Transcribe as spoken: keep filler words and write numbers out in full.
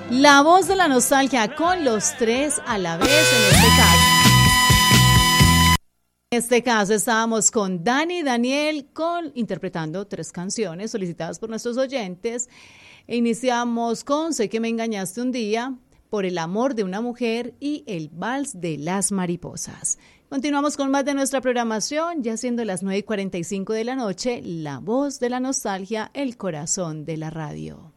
La voz de la nostalgia con los tres a la vez en este caso. En este caso estábamos con Dani y Daniel con, interpretando tres canciones solicitadas por nuestros oyentes. Iniciamos con Sé que me engañaste un día, Por el amor de una mujer y El vals de las mariposas. Continuamos con más de nuestra programación, ya siendo las nueve y cuarenta y cinco de la noche, La voz de la nostalgia, el corazón de la radio.